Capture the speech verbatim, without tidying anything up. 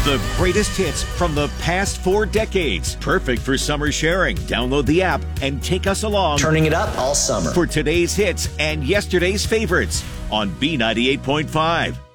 The greatest hits from the past four decades. Perfect for summer sharing. Download the app and take us along. Turning it up all summer. For today's hits and yesterday's favorites on B ninety-eight point five.